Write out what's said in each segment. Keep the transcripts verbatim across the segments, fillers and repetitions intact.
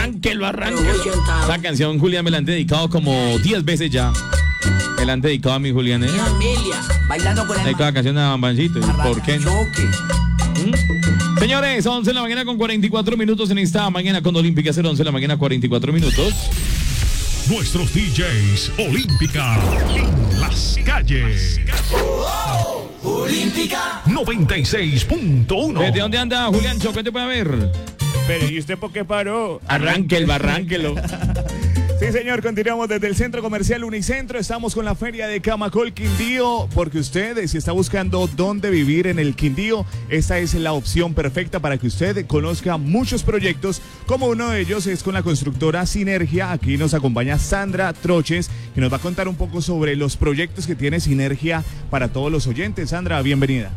Arránquelo, arránquelo. Esa canción, Julián, me la han dedicado como diez veces ya. Me la han dedicado a mi Julián, ¿eh? Amelia, bailando con el dedicado la canción a Bambancito. ¿Por qué no? ¿Mm? Señores, once de la mañana con cuarenta y cuatro minutos en esta mañana con Olímpica. Será once de la mañana, cuarenta y cuatro minutos. Nuestros D Js Olímpica en las calles. Oh, oh, Olímpica noventa y seis punto uno. ¿Desde dónde anda, Julián? ¿Qué te puede ver? Pero, ¿y usted por qué paró? Arránquelo, arránquelo. Sí, señor, continuamos desde el Centro Comercial Unicentro. Estamos con la Feria de Camacol Quindío, porque usted, si está buscando dónde vivir en el Quindío, esta es la opción perfecta para que usted conozca muchos proyectos, como uno de ellos es con la constructora Sinergia. Aquí nos acompaña Sandra Troches, que nos va a contar un poco sobre los proyectos que tiene Sinergia para todos los oyentes. Sandra, bienvenida.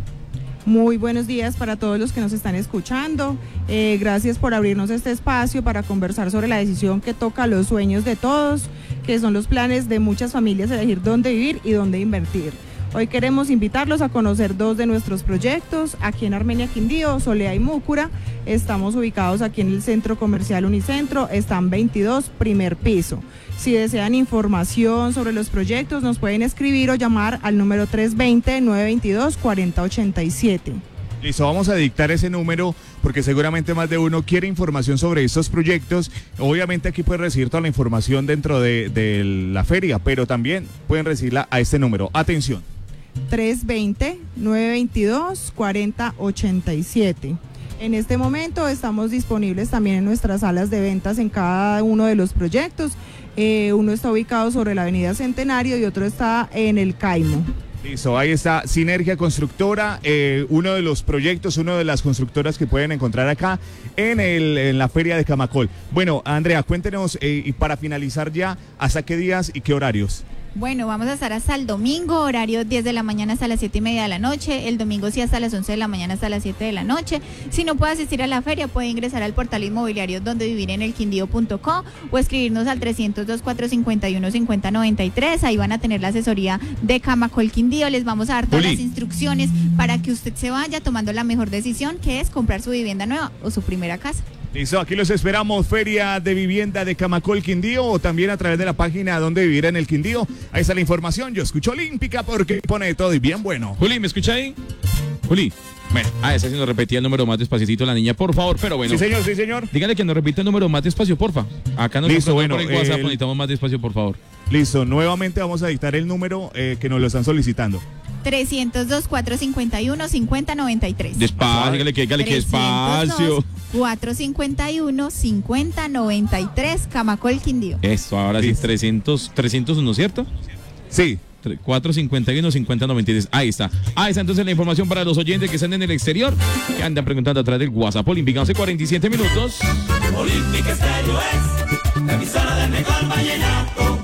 Muy buenos días para todos los que nos están escuchando. Eh, gracias por abrirnos este espacio para conversar sobre la decisión que toca los sueños de todos, que son los planes de muchas familias, elegir dónde vivir y dónde invertir. Hoy queremos invitarlos a conocer dos de nuestros proyectos aquí en Armenia Quindío, Solea y Múcura. Estamos ubicados aquí en el Centro Comercial Unicentro, están veintidós, primer piso. Si desean información sobre los proyectos, nos pueden escribir o llamar al número tres dos cero, nueve dos dos, cuatro cero ocho siete. Listo, vamos a dictar ese número porque seguramente más de uno quiere información sobre estos proyectos. Obviamente aquí pueden recibir toda la información dentro de, de la feria, pero también pueden recibirla a este número. Atención. tres dos cero, nueve dos dos, cuatro cero ocho siete. En este momento estamos disponibles también en nuestras salas de ventas en cada uno de los proyectos. Eh, uno está ubicado sobre la avenida Centenario y otro está en el Caimo. Listo, ahí está Sinergia Constructora, eh, uno de los proyectos, una de las constructoras que pueden encontrar acá en, el, en la Feria de Camacol. Bueno, Andrea, cuéntenos, eh, y para finalizar ya, ¿hasta qué días y qué horarios? Bueno, vamos a estar hasta el domingo, horario diez de la mañana hasta las siete y media de la noche, el domingo sí hasta las once de la mañana hasta las siete de la noche. Si no puede asistir a la feria, puede ingresar al portal inmobiliario donde vivir en el quindío punto co o escribirnos al trescientos dos, cuatrocientos cincuenta y uno, cincuenta noventa y tres. Ahí van a tener la asesoría de Camacol Quindío. Les vamos a dar todas Juli. las instrucciones para que usted se vaya tomando la mejor decisión, que es comprar su vivienda nueva o su primera casa. Listo, aquí los esperamos, Feria de Vivienda de Camacol Quindío, o también a través de la página donde vivir en el Quindío. Ahí está la información. Yo escucho Olímpica porque pone de todo y bien bueno. Juli, ¿me escucha ahí? Juli. Bueno, ah, está haciendo repetir el número más despacito la niña, por favor, pero bueno. Sí, señor, sí, señor. Dígale que nos repita el número más despacio, porfa. Acá nos Listo, bueno, por el WhatsApp, el... necesitamos más despacio, por favor. Listo, nuevamente vamos a dictar el número eh, que nos lo están solicitando. trescientos dos, cuatrocientos cincuenta y uno, cincuenta noventa y tres. Despacio, dígale que, dígale que despacio. cuatrocientos cincuenta y uno, cincuenta noventa y tres, Camacol Quindío. Eso, ahora sí, trescientos, trescientos uno, ¿cierto? Sí. cuatrocientos cincuenta y uno, cincuenta noventa y tres. Ahí está. Ahí está entonces la información para los oyentes que están en el exterior, que andan preguntando a través del WhatsApp Olímpica. Hace cuarenta y siete minutos. Olímpica Estéreo es la emisora del mejor vallenato.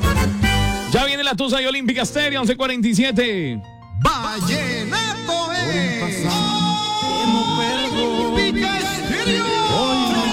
Ya viene la tusa y Olímpica Estéreo, once cuarenta y siete. Vallenato es. Olímpica Estéreo.